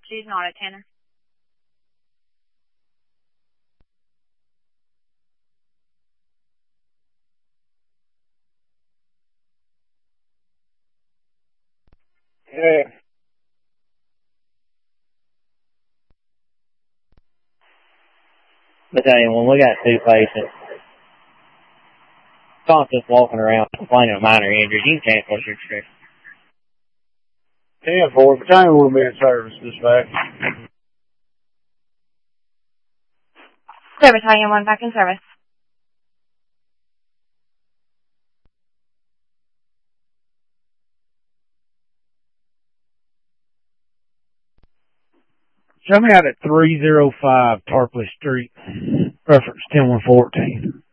She's not at Tanner. Yeah. Battalion 1, we got 2 patients. Conscious walking around complaining of minor injuries. You can cancel your trip. 10-4, Battalion 1 be in service, dispatch. Clear, Battalion 1, back in service. Show me out at 305 Tarpley Street. Reference 10114.